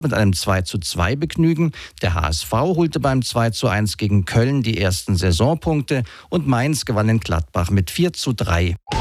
mit einem 2:2 begnügen. Der HSV holte beim 2:1 gegen Köln die ersten Saisonpunkte und Mainz gewann in Gladbach mit 4:3.